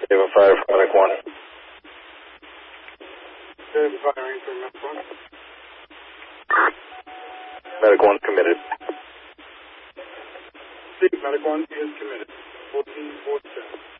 Haven Fire for Medic 1. Haven Fire for Medic 1. Medic 1 committed. Medic 1 is committed. 1447.